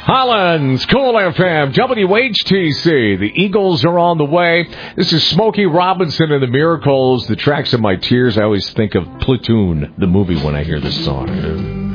Holland's Cool FM, WHTC. The Eagles are on the way. This is Smokey Robinson and the Miracles. The tracks of my tears. I always think of Platoon, the movie, when I hear this song.